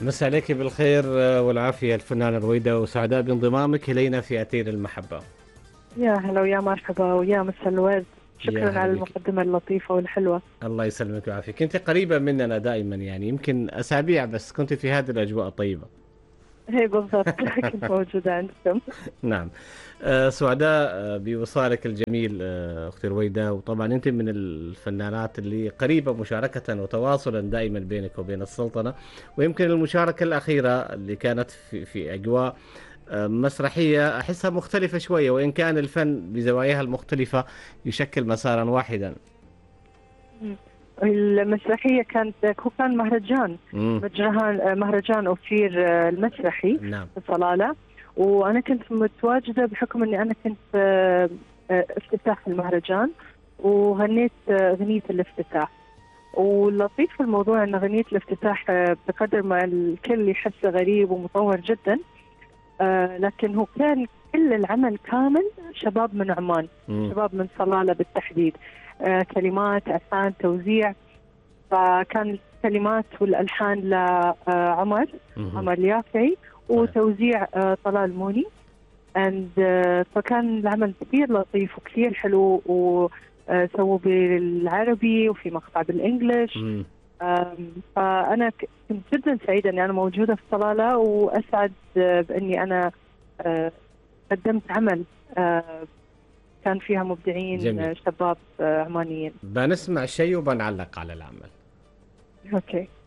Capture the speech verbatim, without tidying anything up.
مسا عليك بالخير والعافية الفنانة رويدة، وسعداء بانضمامك إلينا في أثير المحبة. يا هلا ويا مرحبا ويا مسا الورد. يا شكرا هلا على بك. المقدمة اللطيفة والحلوة. الله يسلمك ويعافيك. كنت قريبة مننا دائما، يعني يمكن أسابيع بس كنت في هذه الأجواء الطيبة. هي بالضبط. كنت موجودة عندكم. نعم. آه، سعداء آه، بوصالك الجميل آه، أختي رويدة، وطبعا أنت من الفنانات اللي قريبة مشاركة وتواصلا دائما بينك وبين السلطنة. ويمكن المشاركة الأخيرة اللي كانت في, في أجواء آه، مسرحية أحسها مختلفة شوية، وإن كان الفن بزواياها المختلفة يشكل مسارا واحدا. مم. المسرحية كانت هو كان مهرجان مم. مجرهان مهرجان أوفير آه، المسرحي نعم. في صلالة. وأنا كنت متواجدة بحكم أني أنا كنت آه، آه، افتتاح المهرجان، وغنيت آه، أغنية الافتتاح. واللطيف في الموضوع أن أغنية الافتتاح آه، بقدر ما الكل يحسه غريب ومطور جدا، آه لكن هو كان كل العمل كامل شباب من عمان، مم. شباب من صلالة بالتحديد. آه كلمات، ألحان، توزيع. فكان الكلمات والألحان لعمر مم. عمر اليافعي، صحيح. وتوزيع آه طلال موني. and uh, فكان العمل كثير لطيف وكثير حلو، وسووا بالعربي وفي مقطع بالإنجليش. مم. آم، فأنا ك- كنت جدا سعيدة أني أنا موجودة في صلالة، وأسعد آه، بأني أنا آه، قدمت عمل آه، كان فيها مبدعين جميل. آه، شباب آه، عمانيين. بنسمع شيء وبنعلق على العمل. أوكي.